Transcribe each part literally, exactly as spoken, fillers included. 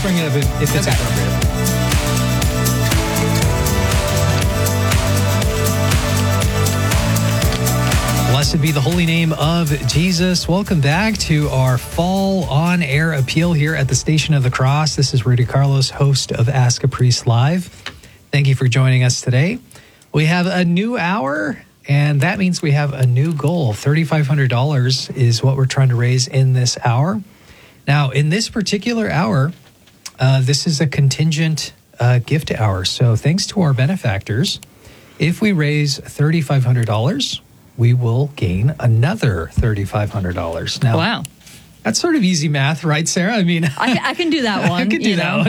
bring it up if, if it's Okay. appropriate. Blessed be the holy name of Jesus. Welcome back to our fall on-air appeal here at the Station of the Cross. This is Rudy Carlos, host of Ask a Priest Live. Thank you for joining us today. We have a new hour, and that means we have a new goal. three thousand five hundred dollars is what we're trying to raise in this hour. Now, in this particular hour, uh, this is a contingent uh, gift hour. So thanks to our benefactors, if we raise three thousand five hundred dollars, we will gain another three thousand five hundred dollars. Now, Wow. that's sort of easy math, right, Sarah? I mean, I, I can do that one. I could do you know.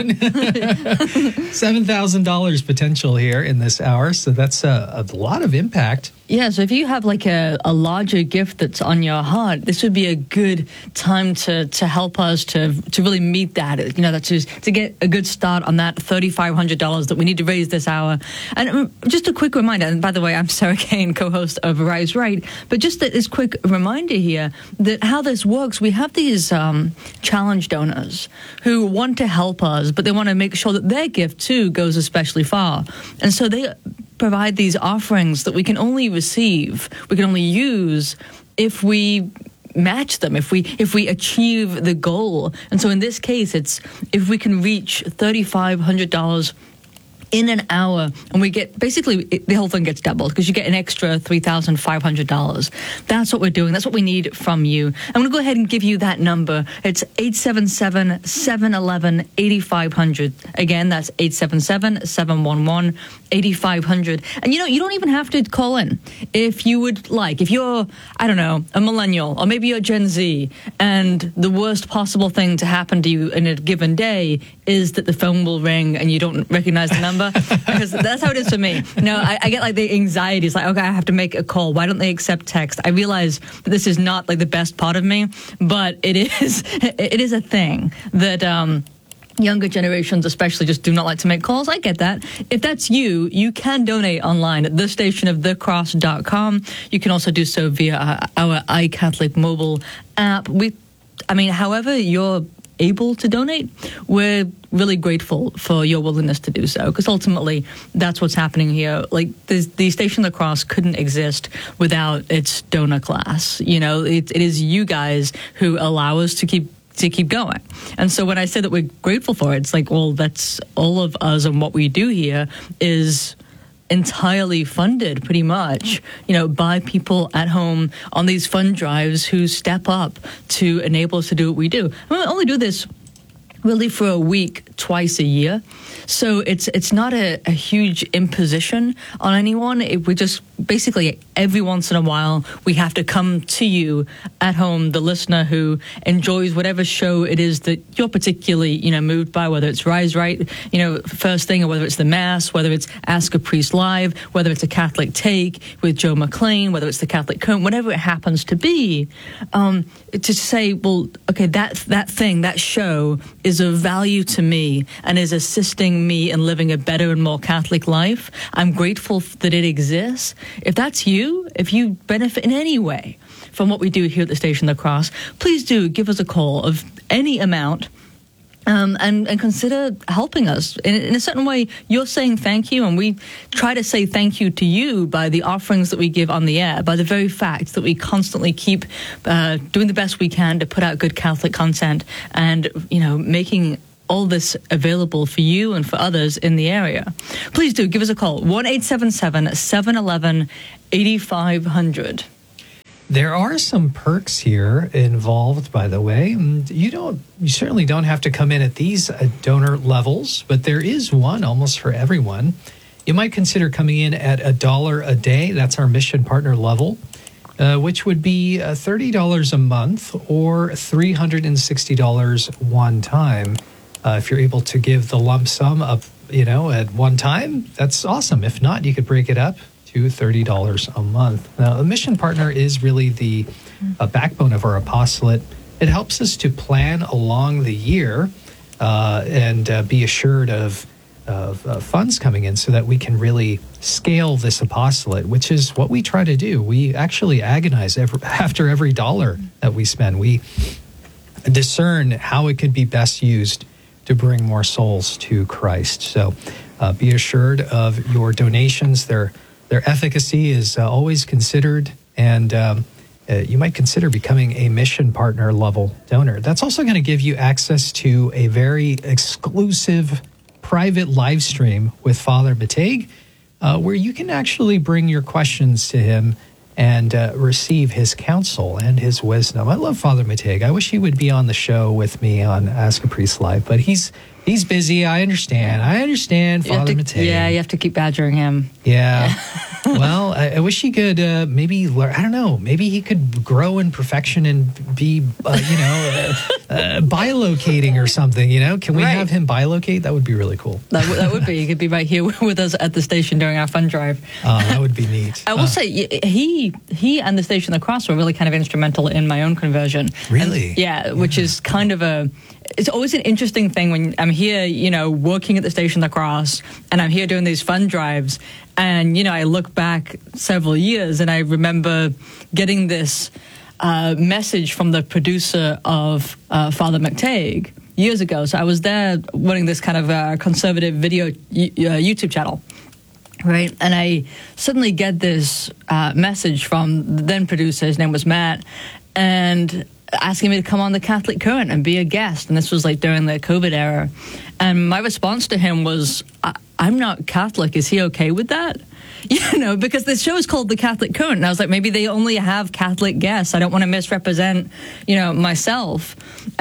that one. seven thousand dollars potential here in this hour. So that's a, a lot of impact. Yeah, so if you have like a, a larger gift that's on your heart, this would be a good time to to help us to to really meet that. You know, that's just to get a good start on that three thousand five hundred dollars that we need to raise this hour. And um, just a quick reminder, and by the way, I'm Sarah Kane, co-host of Rise Right, but just this quick reminder here that how this works, we have these um, challenge donors who want to help us, but they want to make sure that their gift too goes especially far. And so they provide these offerings that we can only receive, we can only use if we match them, if we if we achieve the goal. And so in this case, it's if we can reach three thousand five hundred dollars in an hour, and we get, basically, it, the whole thing gets doubled because you get an extra three thousand five hundred dollars. That's what we're doing. That's what we need from you. I'm going to go ahead and give you that number. It's eight seven seven, seven one one, eight five zero zero. Again, that's eight seven seven, seven one one, eight five zero zero. And, you know, you don't even have to call in. If you would like, if you're, I don't know, a millennial, or maybe you're Gen Z, and the worst possible thing to happen to you in a given day is that the phone will ring and you don't recognize the number. Because that's how it is for me. No, I, I get like the anxiety. It's like, okay, I have to make a call. Why don't they accept text? I realize that this is not like the best part of me, but it is. It is a thing that um, younger generations, especially, just do not like to make calls. I get that. If that's you, you can donate online at the station of the cross dot com. You can also do so via our, our iCatholic mobile app. We, I mean, however you're able to donate, we're really grateful for your willingness to do so, because ultimately that's what's happening here. Like the, the Station of the Cross couldn't exist without its donor class. You know, it, it is you guys who allow us to keep to keep going. And so when I say that we're grateful for it, it's like, well, that's all of us, and what we do here is entirely funded pretty much, you know, by people at home on these fund drives who step up to enable us to do what we do. I mean, we only do this really for a week, twice a year. So it's it's not a, a huge imposition on anyone. It, we just basically every once in a while we have to come to you at home, the listener who enjoys whatever show it is that you're particularly, you know, moved by, whether it's Rise Right, you know, first thing, or whether it's the Mass, whether it's Ask a Priest Live, whether it's a Catholic Take with Joe McLean, whether it's the Catholic Cone, whatever it happens to be, um, to say, well, okay, that that thing, that show is of value to me and is assisting me in living a better and more Catholic life. I'm grateful that it exists. If that's you, if you benefit in any way from what we do here at the Station of the Cross, please do give us a call of any amount. Um, and, and consider helping us. In, in a certain way, you're saying thank you, and we try to say thank you to you by the offerings that we give on the air, by the very fact that we constantly keep uh, doing the best we can to put out good Catholic content and, you know, making all this available for you and for others in the area. Please do give us a call, one eight seven seven, seven one one, eight five zero zero. There are some perks here involved, by the way. You don't, you certainly don't have to come in at these uh, donor levels, but there is one almost for everyone. You might consider coming in at a dollar a day. That's our mission partner level, uh, which would be uh, thirty dollars a month or three hundred sixty dollars one time. Uh, if you're able to give the lump sum up, you know, at one time, that's awesome. If not, you could break it up to thirty dollars a month. Now, a mission partner is really the uh, backbone of our apostolate. It helps us to plan along the year uh, and uh, be assured of, of uh, funds coming in so that we can really scale this apostolate, which is what we try to do. We actually agonize every, after every dollar that we spend. We discern how it could be best used to bring more souls to Christ. So uh, be assured of your donations. Their, their efficacy is uh, always considered, and um, uh, you might consider becoming a mission partner level donor. That's also going to give you access to a very exclusive private live stream with Father Matej, uh, where you can actually bring your questions to him and uh, receive his counsel and his wisdom. I love Father Matej. I wish he would be on the show with me on Ask a Priest Live, but he's he's busy. I understand. I understand, Father Matej. Yeah, you have to keep badgering him. Yeah. Well, I, I wish he could uh, maybe learn. I don't know. Maybe he could grow in perfection and be, uh, you know, uh, uh, bilocating or something. You know, can we Right. have him bilocate? That would be really cool. That, w- that would be. He could be right here with us at the station during our fund drive. Uh, that would be neat. I will Uh, say y- he he and the Station of the Cross were really kind of instrumental in my own conversion. Really? And, yeah, which is kind of a. It's always an interesting thing when I'm here, you know, working at the Station of the Cross, and I'm here doing these fund drives, and you know, I look back several years, and I remember getting this uh, message from the producer of uh, Father Matej years ago. So I was there running this kind of uh, conservative video uh, YouTube channel. Right. And I suddenly get this uh, message from the then producer, his name was Matt, and asking me to come on the Catholic Current and be a guest. And this was like during the COVID era. And my response to him was, I- I'm not Catholic. Is he okay with that? You know, because this show is called The Catholic Current. And I was like, maybe they only have Catholic guests. I don't want to misrepresent, you know, myself.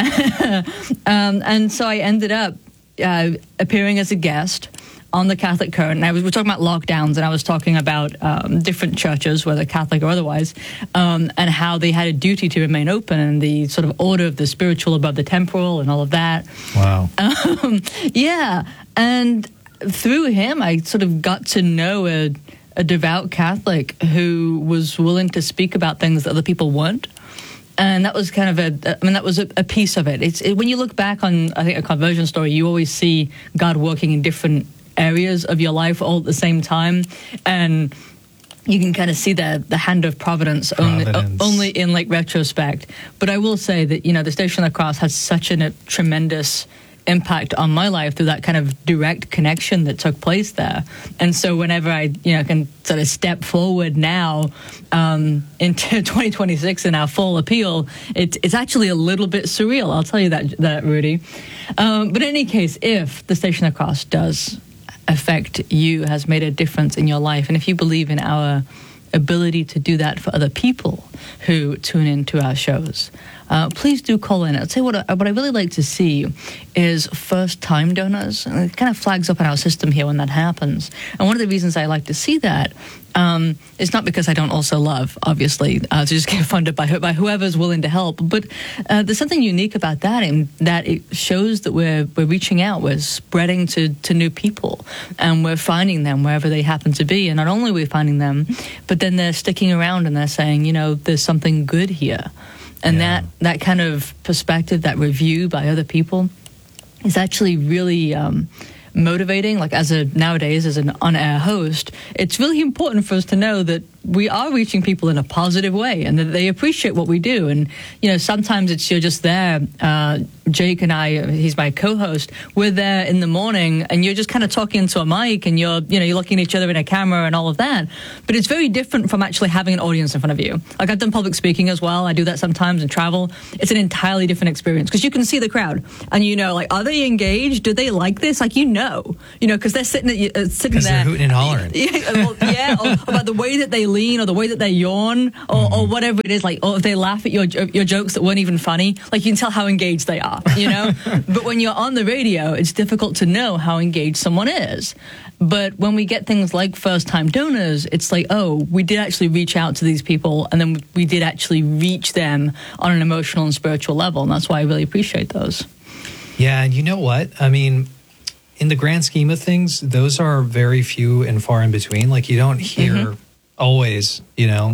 um, and so I ended up uh, appearing as a guest on the Catholic Current. And I was, we were talking about lockdowns, and I was talking about um, different churches, whether Catholic or otherwise, um, and how they had a duty to remain open, and the sort of order of the spiritual above the temporal and all of that. Wow. Um, yeah. And through him, I sort of got to know a, a devout Catholic who was willing to speak about things that other people weren't. And that was kind of a, I mean, that was a, a piece of it. It's it, when you look back on, I think, a conversion story, you always see God working in different areas of your life all at the same time, and you can kind of see the the hand of providence, Providence. Only, uh, only in like retrospect. But I will say that, you know, the Station of the Cross has such an, a tremendous impact on my life through that kind of direct connection that took place there. And so whenever I, you know, can sort of step forward now um, into twenty twenty-six in our full appeal, it, it's actually a little bit surreal. I'll tell you that, that Rudy. Um, but in any case, if the Station of the Cross does affect you, has made a difference in your life, and if you believe in our ability to do that for other people who tune into our shows, uh, please do call in. I'd say what I, what I really like to see is first-time donors. And it kind of flags up in our system here when that happens. And one of the reasons I like to see that um, is not because I don't also love, obviously, uh, to just get funded by, by whoever's willing to help, but uh, there's something unique about that, in that it shows that we're we're reaching out, we're spreading to, to new people, and we're finding them wherever they happen to be. And not only are we finding them, but then they're sticking around and they're saying, you know, there's something good here. And Yeah. that, that kind of perspective, that review by other people, is actually really um, motivating. Like as a nowadays as an on-air host, it's really important for us to know that we are reaching people in a positive way and that they appreciate what we do. And, you know, sometimes it's you're just there. Uh, Jake and I, he's my co-host, we're there in the morning and you're just kind of talking into a mic and you're, you know, you're looking at each other in a camera and all of that. But it's very different from actually having an audience in front of you. Like I've done public speaking as well. I do that sometimes and travel. It's an entirely different experience because you can see the crowd and you know, like, are they engaged? Do they like this? Like, you know, you know, because they're sitting, at, uh, sitting there. They're hooting and hollering. Yeah, well, yeah or about the way that they lean or the way that they yawn or, mm-hmm. or whatever it is, like, or if they laugh at your your jokes that weren't even funny, like you can tell how engaged they are, you know. But when you're on the radio, it's difficult to know how engaged someone is. But when we get things like first-time donors, it's like, oh, we did actually reach out to these people, and then we did actually reach them on an emotional and spiritual level, and that's why I really appreciate those. Yeah, and you know what? I mean, in the grand scheme of things, those are very few and far in between. Like, you don't hear mm-hmm. always, you know,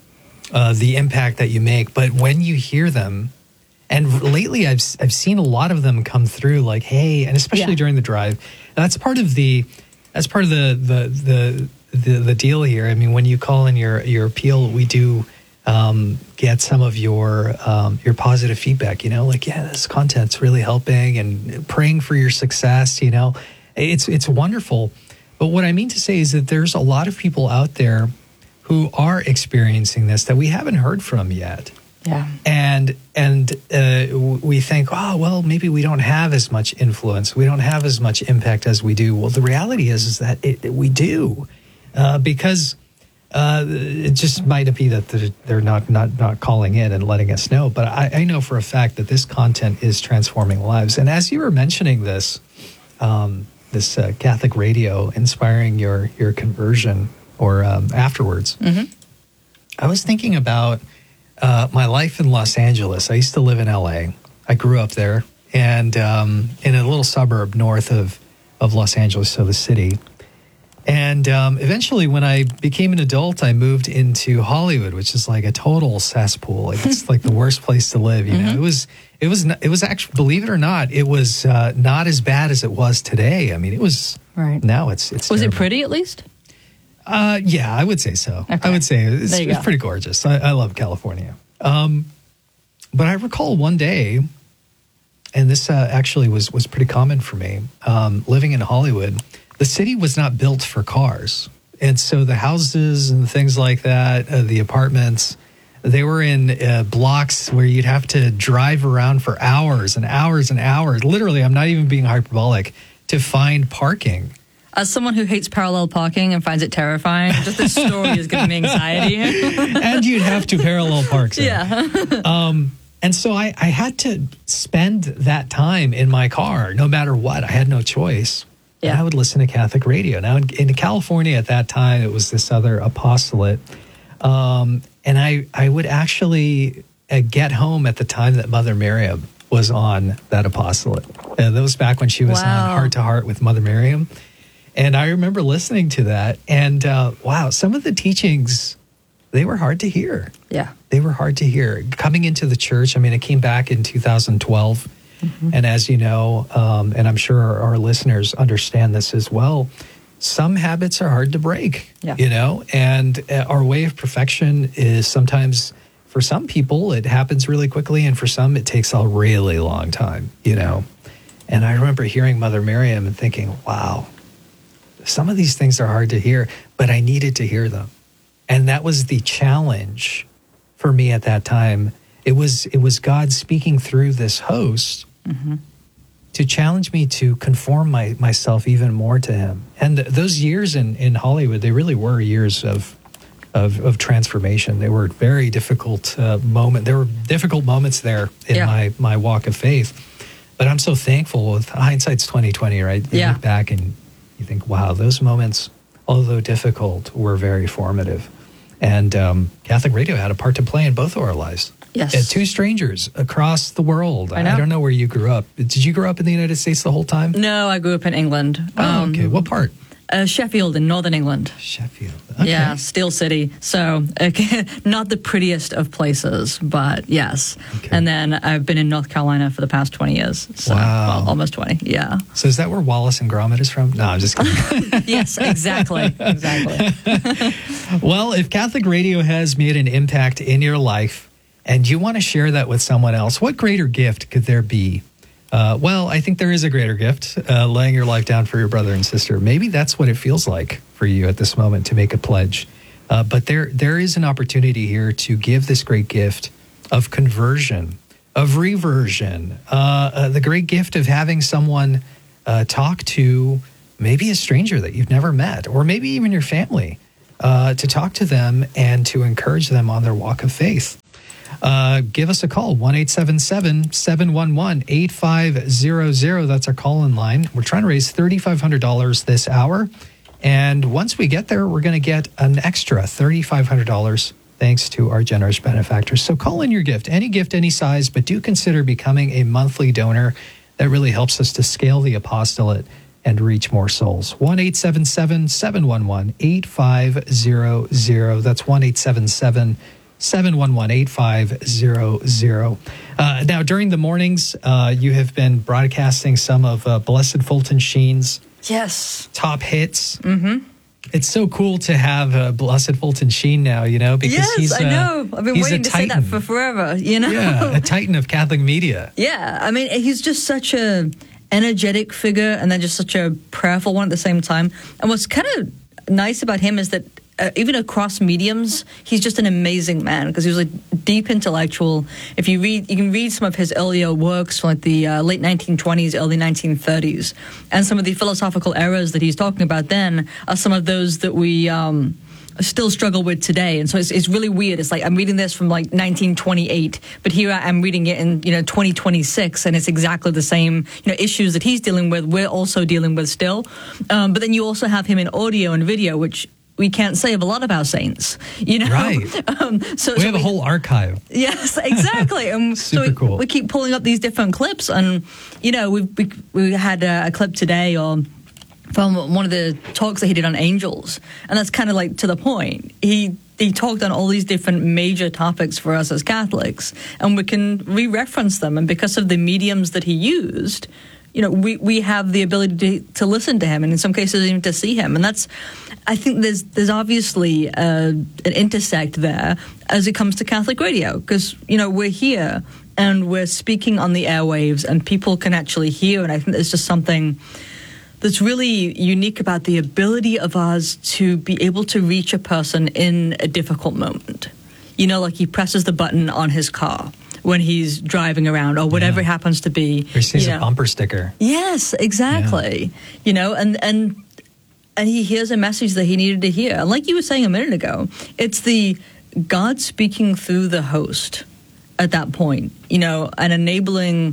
uh, the impact that you make. But when you hear them, and lately I've I've seen a lot of them come through, like, hey, and especially yeah. during the drive. And that's part of the that's part of the the the the, the deal here. I mean, when you call in your your appeal, we do um, get some of your um, your positive feedback. You know, like, yeah, this content's really helping, and praying for your success. You know, it's it's wonderful. But what I mean to say is that there's a lot of people out there who are experiencing this that we haven't heard from yet. Yeah. And and uh, we think, oh, well, maybe we don't have as much influence. We don't have as much impact as we do. Well, the reality is, is that it, we do, uh, because uh, it just might be that they're not, not, not calling in and letting us know. But I, I know for a fact that this content is transforming lives. And as you were mentioning this, um, this uh, Catholic radio inspiring your, your conversion or um, afterwards, mm-hmm. I was thinking about Uh, my life in Los Angeles. I used to live in L A. I grew up there, and um, in a little suburb north of, of Los Angeles, so the city. And um, eventually, when I became an adult, I moved into Hollywood, which is like a total cesspool. Like, it's like the worst place to live. You know, mm-hmm. it was it was it was actually, believe it or not, it was uh, not as bad as it was today. I mean, it was. Right now, it's it's. Was terrible. it pretty at least? Uh, yeah, I would say so. Okay. I would say it's, it's pretty gorgeous. I, I love California. Um, but I recall one day, and this uh, actually was, was pretty common for me, um, living in Hollywood, the city was not built for cars. And so the houses and things like that, uh, the apartments, they were in uh, blocks where you'd have to drive around for hours and hours and hours. Literally, I'm not even being hyperbolic, to find parking. As someone who hates parallel parking and finds it terrifying, just this story is giving me anxiety. And you'd have to parallel park. So. Yeah. um, and so I, I had to spend that time in my car, no matter what. I had no choice. Yeah. And I would listen to Catholic radio. Now, in, in California at that time, it was this other apostolate. Um, and I, I would actually uh, get home at the time that Mother Miriam was on that apostolate. Uh, that was back when she was wow. on Heart to Heart with Mother Miriam. And I remember listening to that, and uh, wow, some of the teachings, they were hard to hear. Yeah. They were hard to hear. Coming into the church, I mean, I came back in two thousand twelve, mm-hmm. and as you know, um, and I'm sure our, our listeners understand this as well, some habits are hard to break, yeah. you know, and uh, our way of perfection is sometimes, for some people, it happens really quickly, and for some, it takes a really long time, you know. And I remember hearing Mother Miriam and thinking, wow, some of these things are hard to hear, but I needed to hear them. And that was the challenge for me at that time. It was it was God speaking through this host mm-hmm. to challenge me to conform my, myself even more to him. And th- those years in, in Hollywood, they really were years of of, of transformation. They were very difficult uh, moment. There were difficult moments there in yeah. my, my walk of faith. But I'm so thankful. With hindsight's twenty twenty, right? You yeah. look back and you think, wow, those moments, although difficult, were very formative. And um, Catholic radio had a part to play in both of our lives. Yes. And two strangers across the world. I know. I don't know where you grew up. Did you grow up in the United States the whole time? No, I grew up in England. Oh, um, okay. What part? Uh, Sheffield in Northern England. Sheffield. Okay. Yeah, Steel City. So okay, not the prettiest of places, but yes. Okay. And then I've been in North Carolina for the past twenty years. So, wow. Well, almost twenty, yeah. So is that where Wallace and Gromit is from? No, I'm just kidding. Yes, exactly. Exactly. Well, if Catholic radio has made an impact in your life and you want to share that with someone else, what greater gift could there be? Uh, well, I think there is a greater gift, uh, laying your life down for your brother and sister. Maybe that's what it feels like for you at this moment to make a pledge. Uh, but there, there is an opportunity here to give this great gift of conversion, of reversion, uh, uh, the great gift of having someone uh, talk to maybe a stranger that you've never met, or maybe even your family, uh, to talk to them and to encourage them on their walk of faith. Uh, give us a call, one eight seven seven, seven one one, eight five zero zero. That's our call-in line. We're trying to raise three thousand five hundred dollars this hour. And once we get there, we're going to get an extra three thousand five hundred dollars thanks to our generous benefactors. So call in your gift, any gift, any size, but do consider becoming a monthly donor. That really helps us to scale the apostolate and reach more souls. one eight seven seven, seven one one, eight five zero zero. That's one eight seven seven, seven one one, eight five zero zero. Uh, now, during the mornings, uh, you have been broadcasting some of uh, Blessed Fulton Sheen's yes. top hits. Mm-hmm. It's so cool to have uh, Blessed Fulton Sheen now, you know, because yes, he's I uh, know. I've been waiting to say that for forever, you know? Yeah, a titan of Catholic media. Yeah, I mean, he's just such a energetic figure and then just such a prayerful one at the same time. And what's kind of nice about him is that uh, even across mediums, he's just an amazing man because he was a deep intellectual. If you read, you can read some of his earlier works from like the uh, late nineteen twenties, early nineteen thirties, and some of the philosophical errors that he's talking about then are some of those that we um, still struggle with today. And so it's, it's really weird. It's like I'm reading this from like nineteen twenty-eight, but here I am reading it in, you know, twenty twenty-six, and it's exactly the same, you know, issues that he's dealing with, we're also dealing with still. Um, but then you also have him in audio and video, which we can't say of a lot of our saints, you know? Right. Um, so, we so have we, a whole archive. Yes, exactly. Um, Super so we, cool. we keep pulling up these different clips, and, you know, we we, we had a, a clip today on from one of the talks that he did on angels, and that's kind of like to the point. He he talked on all these different major topics for us as Catholics, and we can re-reference them. And because of the mediums that he used, you know, we, we have the ability to, to listen to him, and in some cases even to see him. And that's, I think there's there's obviously uh, an intersect there as it comes to Catholic radio, because, you know, we're here and we're speaking on the airwaves, and people can actually hear. And I think there's just something that's really unique about the ability of us to be able to reach a person in a difficult moment. You know, like he presses the button on his car when he's driving around or whatever yeah. it happens to be. Or he sees you a know. bumper sticker. Yes, exactly. Yeah. You know, and, and and he hears a message that he needed to hear. And like you were saying a minute ago, it's the God speaking through the host at that point, you know, and enabling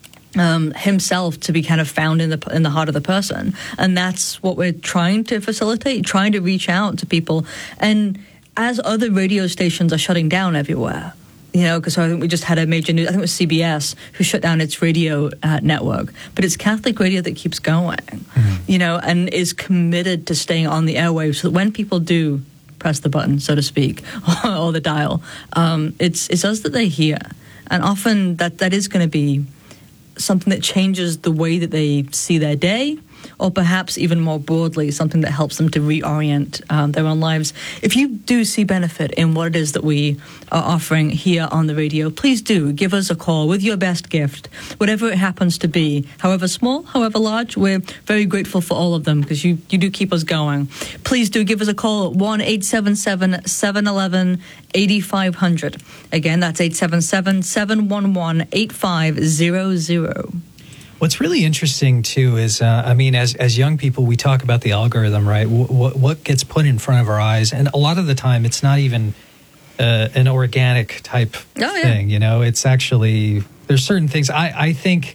Um, himself to be kind of found in the in the heart of the person. And that's what we're trying to facilitate, trying to reach out to people. And as other radio stations are shutting down everywhere, you know, because I think we just had a major news, I think it was C B S who shut down its radio uh, network, but it's Catholic radio that keeps going, mm-hmm. you know, and is committed to staying on the airwaves so that when people do press the button, so to speak, or the dial, um, it's, it's us that they hear. And often that, that is going to be something that changes the way that they see their day, or perhaps even more broadly, something that helps them to reorient um, their own lives. If you do see benefit in what it is that we are offering here on the radio, please do give us a call with your best gift, whatever it happens to be, however small, however large. We're very grateful for all of them because you, you do keep us going. Please do give us a call at one eight seven seven, seven one one, eight five zero zero. Again, that's eight seven seven, seven one one, eight five zero zero. What's really interesting, too, is, uh, I mean, as as young people, we talk about the algorithm, right? W- what, what gets put in front of our eyes? And a lot of the time, it's not even uh, an organic type oh, yeah. thing, you know? It's actually, there's certain things, I, I think,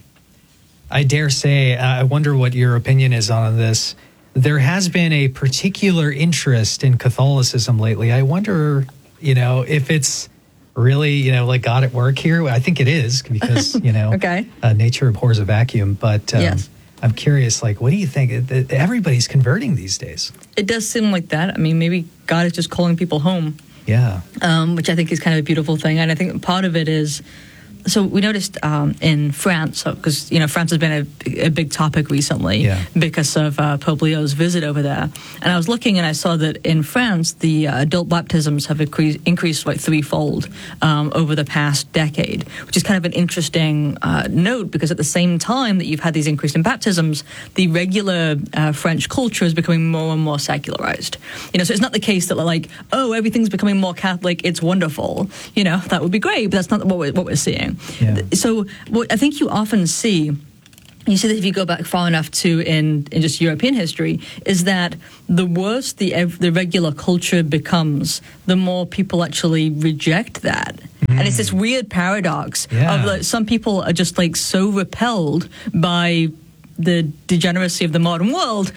I dare say, I wonder what your opinion is on this. There has been a particular interest in Catholicism lately. I wonder, you know, if it's really, you know, like God at work here. I think it is because, you know, okay. uh, nature abhors a vacuum. But um, yes. I'm curious, like, what do you think? Everybody's converting these days. It does seem like that. I mean, maybe God is just calling people home. Yeah. Um, which I think is kind of a beautiful thing. And I think part of it is, so we noticed um, in France, because, you know, France has been a, a big topic recently yeah. because of uh, Pope Leo's visit over there. And I was looking and I saw that in France, the uh, adult baptisms have increased, increased like threefold um, over the past decade, which is kind of an interesting uh, note because at the same time that you've had these increase in baptisms, the regular uh, French culture is becoming more and more secularized. You know, so it's not the case that like, oh, everything's becoming more Catholic, it's wonderful. You know, that would be great, but that's not what we're, what we're seeing. Yeah. So what I think you often see, you see that if you go back far enough to in, in just European history, is that the worse the the regular culture becomes, the more people actually reject that. Mm. And it's this weird paradox yeah. of like, some people are just like so repelled by the degeneracy of the modern world,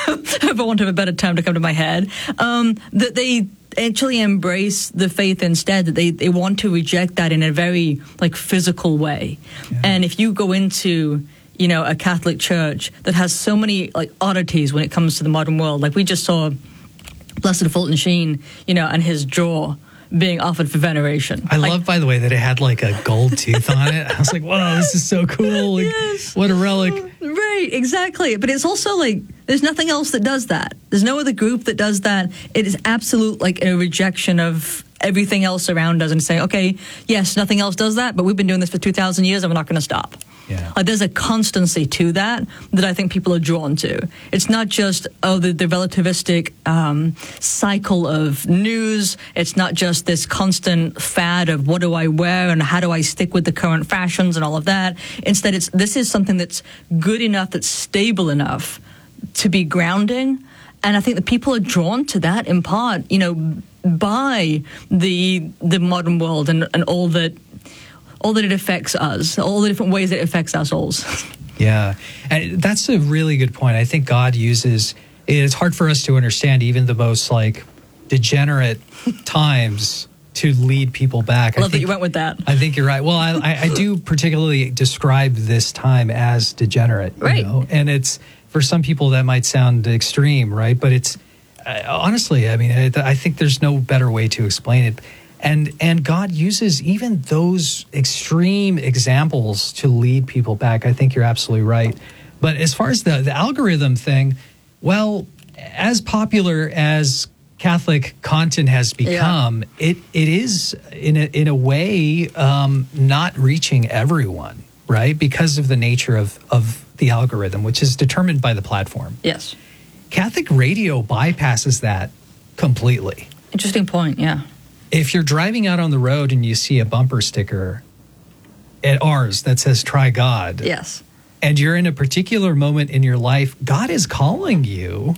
for want of a better term to come to my head, um, that they actually embrace the faith instead, that they, they want to reject that in a very like physical way. Yeah. And if you go into, you know, a Catholic church that has so many like oddities when it comes to the modern world, like we just saw Blessed Fulton Sheen, you know, and his jaw being offered for veneration. I like, love, by the way, that it had like a gold tooth on it. I was like, whoa, this is so cool. Like, yes. What a relic. Right. Right, exactly. But it's also like there's nothing else that does that. There's no other group that does that. It is absolute like a rejection of everything else around us and saying, okay, yes, nothing else does that, but we've been doing this for two thousand years and we're not going to stop. Yeah. Like there's a constancy to that that I think people are drawn to. It's not just, oh, the, the relativistic um, cycle of news. It's not just this constant fad of what do I wear and how do I stick with the current fashions and all of that. Instead, it's this is something that's good enough, that's stable enough to be grounding. And I think that people are drawn to that in part, you know, by the the modern world and, and all that all that it affects us, all the different ways that it affects our souls. Yeah, and that's a really good point. I think God uses, it's hard for us to understand even the most like degenerate times to lead people back. I love I think, that you went with that. I think you're right. Well, I, I, I do particularly describe this time as degenerate, you right? know? And it's, for some people that might sound extreme, right? But it's, uh, honestly, I mean, I, I think there's no better way to explain it. And and God uses even those extreme examples to lead people back. I think you're absolutely right. But as far as the, the algorithm thing, well, as popular as Catholic content has become, yeah. it it is in a, in a way um, not reaching everyone, right? Because of the nature of, of the algorithm, which is determined by the platform. Yes. Catholic radio bypasses that completely. Interesting point, yeah. If you're driving out on the road and you see a bumper sticker at ours that says "Try God," yes, and you're in a particular moment in your life, God is calling you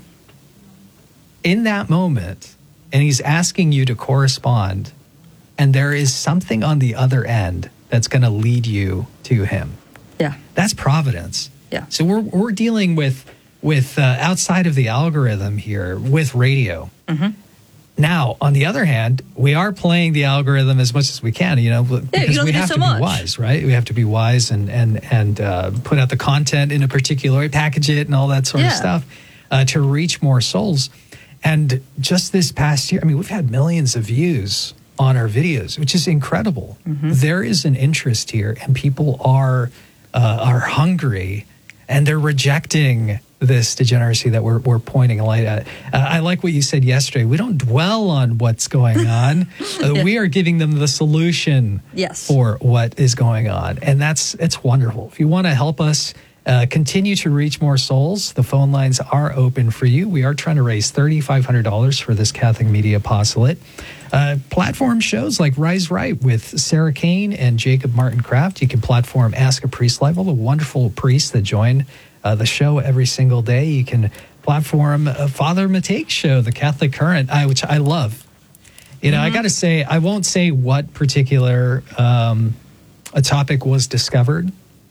in that moment, and He's asking you to correspond, and there is something on the other end that's going to lead you to Him. Yeah, that's providence. Yeah. So we're we're dealing with with uh, outside of the algorithm here with radio. Mm-hmm. Now, on the other hand, we are playing the algorithm as much as we can, you know, because yeah, you we have so to much. be wise, right? We have to be wise and and and uh, put out the content in a particular way, package it, and all that sort yeah. of stuff uh, to reach more souls. And just this past year, I mean, we've had millions of views on our videos, which is incredible. Mm-hmm. There is an interest here, and people are uh, are hungry, and they're rejecting this degeneracy that we're we're pointing a light at. Uh, I like what you said yesterday. We don't dwell on what's going on. uh, yeah. We are giving them the solution yes. for what is going on, and that's it's wonderful. If you want to help us uh, continue to reach more souls, the phone lines are open for you. We are trying to raise three thousand five hundred dollars for this Catholic Media Apostolate. Uh, platform shows like Rise Right with Sarah Kane and Jacob Martin Kraft. You can platform Ask a Priest Live, all the wonderful priests that join Uh, the show every single day. You can platform uh, Father Mateik's show, The Catholic Current, I, which I love. You know, mm-hmm. I got to say, I won't say what particular um, a topic was discovered,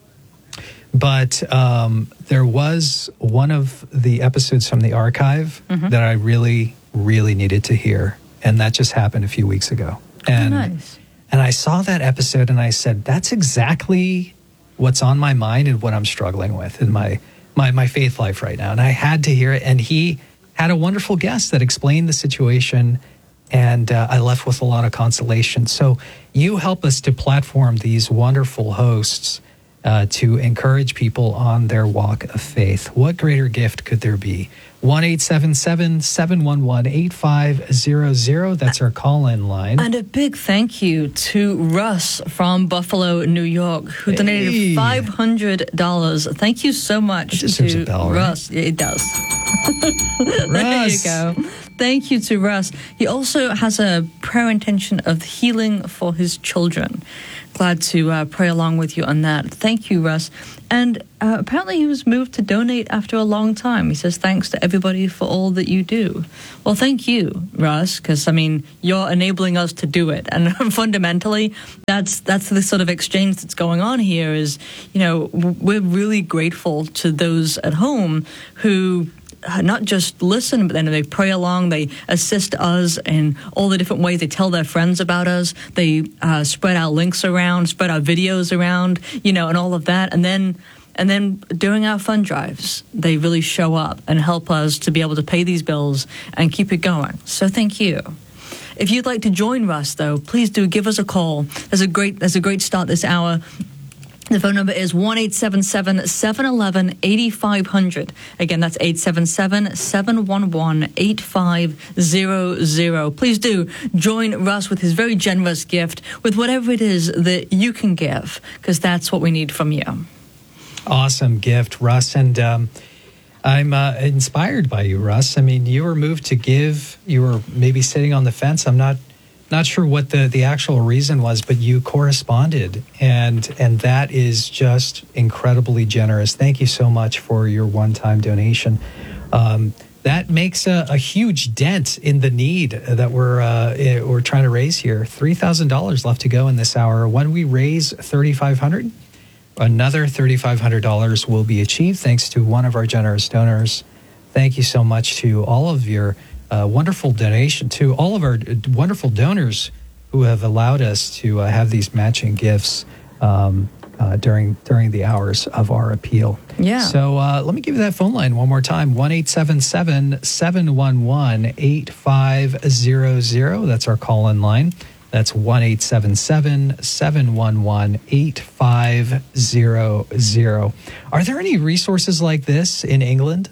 but um, there was one of the episodes from the archive mm-hmm. that I really, really needed to hear, and that just happened a few weeks ago. And, oh, nice. And I saw that episode, and I said, that's exactly what's on my mind and what I'm struggling with in my, my my faith life right now. And I had to hear it. And he had a wonderful guest that explained the situation. And uh, I left with a lot of consolation. So you help us to platform these wonderful hosts uh, to encourage people on their walk of faith. What greater gift could there be? one eight seven seven, seven one one, eight five zero zero. That's our call-in line. And a big thank you to Russ from Buffalo, New York, who hey. donated five hundred dollars. Thank you so much to a bell, Russ. Right? It does. Russ. There you go. Thank you to Russ. He also has a prayer intention of healing for his children. Glad to uh, pray along with you on that. Thank you, Russ. And uh, apparently he was moved to donate after a long time. He says, thanks to everybody for all that you do. Well, thank you, Russ, because, I mean, you're enabling us to do it. And fundamentally, that's that's the sort of exchange that's going on here is, you know, we're really grateful to those at home who not just listen, but then they pray along, they assist us in all the different ways. They tell their friends about us. They uh, spread our links around, spread our videos around, you know, and all of that. And then and then during our fund drives, they really show up and help us to be able to pay these bills and keep it going. So thank you. If you'd like to join Russ, though, please do give us a call. There's a great, there's a great start this hour. The phone number is one eight seven seven, seven one one, eight five zero zero. Again, that's eight seven seven, seven one one, eight five zero zero. Please do join Russ with his very generous gift with whatever it is that you can give, because that's what we need from you. Awesome gift, Russ. And um, I'm uh, inspired by you, Russ. I mean, you were moved to give. You were maybe sitting on the fence. I'm not Not sure what the, the actual reason was, but you corresponded, and and that is just incredibly generous. Thank you so much for your one-time donation. Um, that makes a, a huge dent in the need that we're uh, we're trying to raise here. three thousand dollars left to go in this hour. When we raise thirty-five hundred dollars, another thirty-five hundred dollars will be achieved thanks to one of our generous donors. Thank you so much to all of your Uh, wonderful donation, to all of our wonderful donors who have allowed us to uh, have these matching gifts um, uh, during during the hours of our appeal. Yeah. So uh, let me give you that phone line one more time: one eight seven seven, seven one one, eight five zero zero. That's our call-in line. That's one eight seven seven, seven one one, eight five zero zero. Are there any resources like this in England?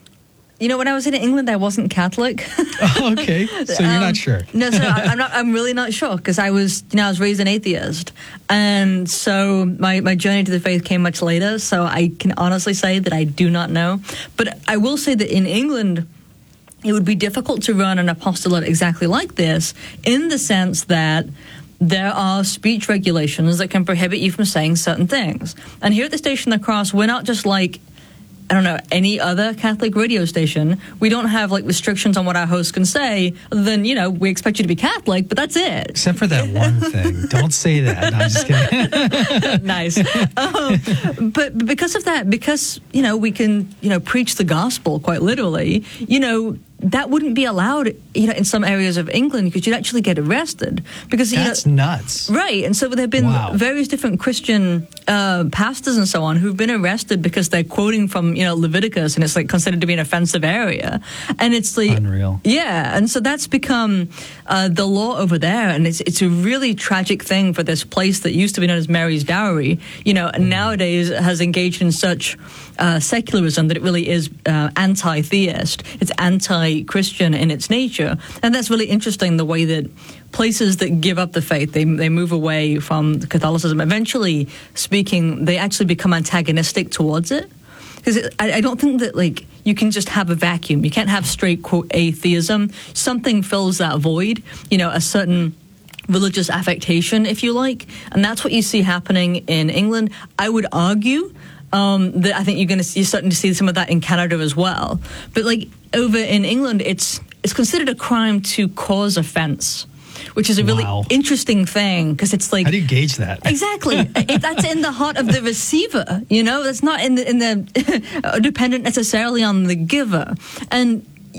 You know, when I was in England, I wasn't Catholic. Oh, okay, so you're um, not sure. No, so I, I'm not. I'm really not sure, because I was, you know, I was raised an atheist, and so my my journey to the faith came much later. So I can honestly say that I do not know. But I will say that in England, it would be difficult to run an apostolate exactly like this, in the sense that there are speech regulations that can prohibit you from saying certain things. And here at the Station of the Cross, we're not just like, I don't know, any other Catholic radio station. We don't have, like, restrictions on what our hosts can say, other than, you know, we expect you to be Catholic, but that's it. Except for that one thing. Don't say that. No, I'm just kidding. Nice. Um, but because of that, because, you know, we can, you know, preach the gospel quite literally, you know, that wouldn't be allowed, you know, in some areas of England, because you'd actually get arrested. Because you That's know, nuts. Right. And so there have been Wow. various different Christian uh, pastors and so on who've been arrested because they're quoting from, you know, Leviticus, and it's like considered to be an offensive area. And it's like, Unreal. Yeah. And so that's become uh, the law over there. And it's it's a really tragic thing for this place that used to be known as Mary's Dowry, you know, and nowadays has engaged in such uh, secularism that it really is uh, anti-theist. It's anti-Christian in its nature. And that's really interesting, the way that places that give up the faith, they they move away from Catholicism. Eventually speaking, they actually become antagonistic towards it. Because I, I don't think that, like, you can just have a vacuum. You can't have straight, quote, atheism. Something fills that void, you know, a certain religious affectation, if you like. And that's what you see happening in England. I would argue um, that I think you're going to see, you're starting to see some of that in Canada as well. But, like, over in England, it's it's considered a crime to cause offense, which is a really Wow. interesting thing, because it's like, How do you gauge that? exactly, it, that's in the heart of the receiver. You know, that's not in the in the dependent necessarily on the giver. And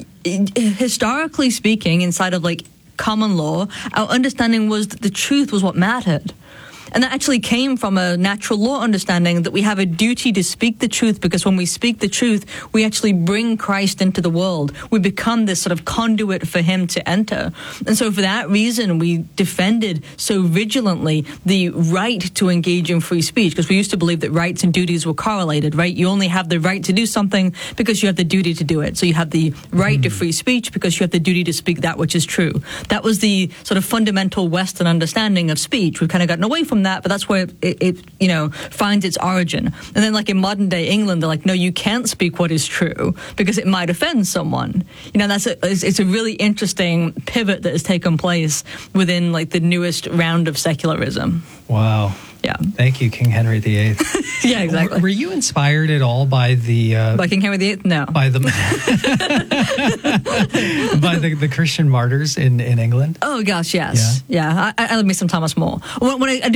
historically speaking, inside of like common law, our understanding was that the truth was what mattered. And that actually came from a natural law understanding that we have a duty to speak the truth, because when we speak the truth, we actually bring Christ into the world. We become this sort of conduit for him to enter. And so for that reason, we defended so vigilantly the right to engage in free speech, because we used to believe that rights and duties were correlated, right? You only have the right to do something because you have the duty to do it. So you have the right mm. to free speech because you have the duty to speak that which is true. That was the sort of fundamental Western understanding of speech. We've kind of gotten away from that, but that's where it, it, you know, finds its origin. And then, like in modern day England, they're like, no, you can't speak what is true because it might offend someone. You know, that's a, it's, it's a really interesting pivot that has taken place within like the newest round of secularism. Wow. Yeah. Thank you, King Henry the Eighth. Yeah, exactly. Were, were you inspired at all by the uh, by King Henry the Eighth? No. By the by the, the Christian martyrs in, in England? Oh gosh, yes. Yeah. yeah I, I love me some Thomas More. When, when I, I do